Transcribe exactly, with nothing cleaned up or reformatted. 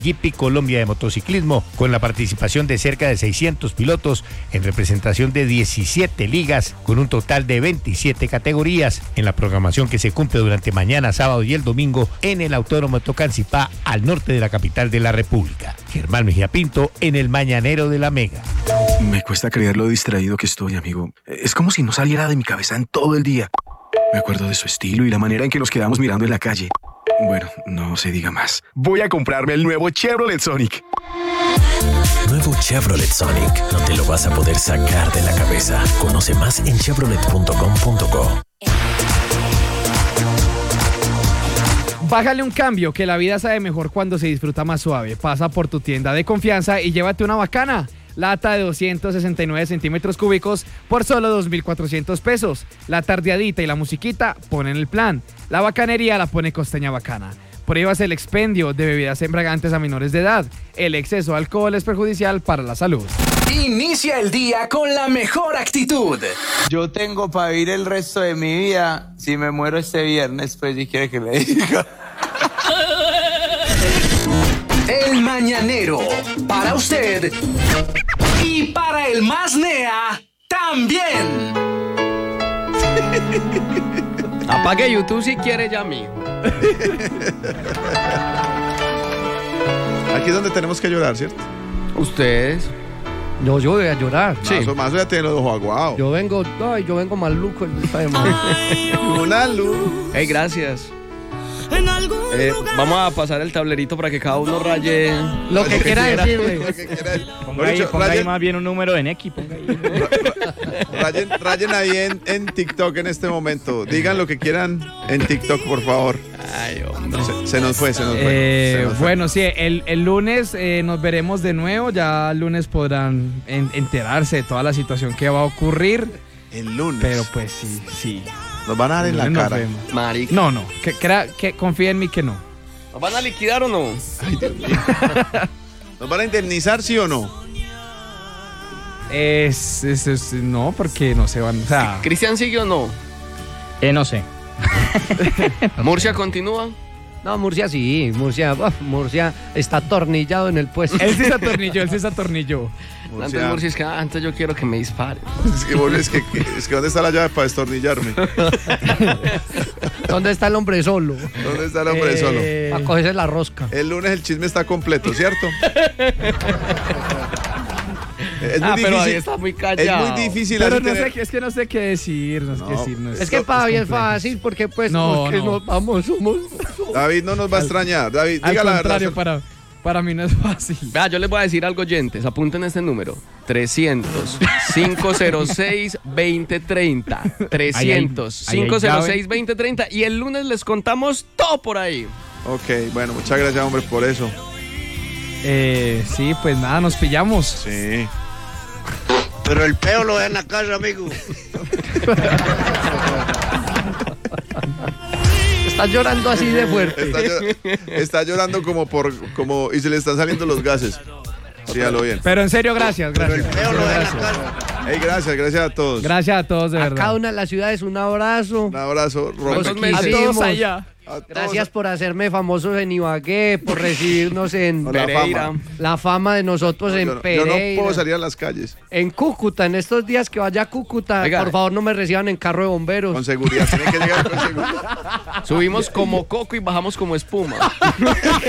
G P Colombia de motociclismo, con la participación de cerca de seiscientos pilotos en representación de diecisiete ligas, con un total de veintisiete categorías, en la programación que se cumple durante mañana, sábado y el domingo en el Autódromo de Tocancipá, al norte de la capital de la República. Germán Mejía Pinto en el Mañanero de la Mega. Me cuesta creer lo distraído que estoy, amigo. Es como si no saliera de mi cabeza en todo el día. Me acuerdo de su estilo y la manera en que nos quedamos mirando en la calle. Bueno, no se diga más. Voy a comprarme el nuevo Chevrolet Sonic. Nuevo Chevrolet Sonic. No te lo vas a poder sacar de la cabeza. Conoce más en chevrolet punto com punto co. Bájale un cambio, que la vida sabe mejor cuando se disfruta más suave. Pasa por tu tienda de confianza y llévate una bacana. Lata de doscientos sesenta y nueve centímetros cúbicos por solo dos mil cuatrocientos pesos. La tardeadita y la musiquita ponen el plan. La bacanería la pone Costeña Bacana. Prohíbas el expendio de bebidas embriagantes a menores de edad. El exceso de alcohol es perjudicial para la salud. Inicia el día con la mejor actitud. Yo tengo para vivir el resto de mi vida. Si me muero este viernes, pues si quiere que le diga. El Mañanero, para usted y para el más nea también. Apague YouTube si quiere ya, mijo. Aquí es donde tenemos que llorar, ¿cierto? Ustedes. No, yo voy a llorar. Sí. Más o más ya tiene los ojos aguados. Yo vengo, ay, yo vengo maluco. Una luz. Hey, gracias. Eh, vamos a pasar el tablerito para que cada uno raye lo que quiera decirle. Ponga ahí, ponga ahí más bien un número en X. Ponga ahí. Rayen, rayen ahí en, en TikTok en este momento. Digan lo que quieran en TikTok, por favor. Ay, hombre. Se, se nos fue, se nos fue. Eh, se nos fue. Bueno, sí, el, el lunes eh, nos veremos de nuevo. Ya el lunes podrán en, enterarse de toda la situación que va a ocurrir. El lunes. Pero pues sí, sí. Nos van a dar en la cara. Marica. No, no, que, que, que confía en mí que no. ¿Nos van a liquidar o no? Ay, Dios mío. ¿Nos van a indemnizar, sí o no? Es, es, es no, porque no se van, o sea... ¿Cristian sigue o no? Eh, no sé. ¿Murcia continúa? No, Murcia sí, Murcia, uf, Murcia está atornillado en el puesto. Él sí se atornilló, él sí se atornilló. Murcia. Antes Murcia es que antes yo quiero que me dispare. Es que, es que, es que ¿dónde está la llave para destornillarme? ¿Dónde está el hombre solo? ¿Dónde está el hombre eh, solo? Para cogerse la rosca. El lunes el chisme está completo, ¿cierto? Es muy ah, difícil, pero ahí está muy callado. Es muy difícil. Pero no tener... sé, es que no sé qué decir, no sé no, qué decir. No es, es que para mí es fácil, porque pues no, porque no. nos vamos, somos... David no nos va a extrañar. David, diga la verdad. Para, para mí no es fácil. Vea, yo les voy a decir algo, oyentes. Apunten este número. trescientos, cinco cero seis, veinte treinta. trescientos, cinco cero seis, veinte treinta. Y el lunes les contamos todo por ahí. Ok, bueno, muchas gracias, hombre, por eso. Eh, sí, pues nada, nos pillamos. Sí. Pero el peo lo da en la casa, amigo. Está llorando así de fuerte. Está, llor está llorando como por... como y se le están saliendo los gases. Sígalo bien. Pero en serio, gracias, gracias. Pero el peo lo da en la casa. Hey, gracias, gracias a todos. Gracias a todos, de a verdad. A cada una de las ciudades un abrazo. Un abrazo. A todos allá. Gracias por hacerme famosos en Ibagué, por recibirnos en Pereira. Fama. La fama de nosotros no, en yo, Pereira. Yo no puedo salir a las calles. En Cúcuta, en estos días que vaya a Cúcuta, Oiga. por favor no me reciban en carro de bomberos. Con seguridad, tiene que llegar con seguridad. Subimos como coco y bajamos como espuma.